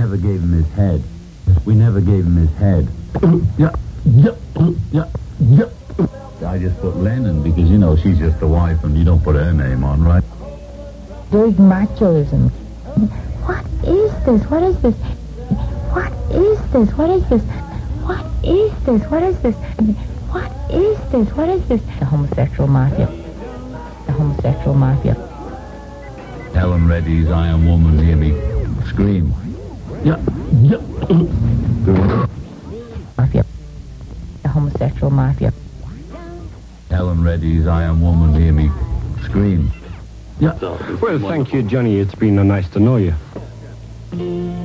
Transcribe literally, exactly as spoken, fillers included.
never gave him his head. We never gave him his head. Yeah, yeah, yeah, yeah. I just put Lennon because, you know, she's just the wife and you don't put her name on, right? Big machoism. What is this? What is this? What is this? What is this? What is this? What is this? What is this? What is this? The homosexual mafia. The homosexual mafia. Helen Reddy's I Am Woman, hear me scream. Yeah, yeah. Mafia. The homosexual mafia. Helen Reddy's I Am Woman, hear me scream. Yeah. Well, thank you, Johnny. It's been uh, nice to know you.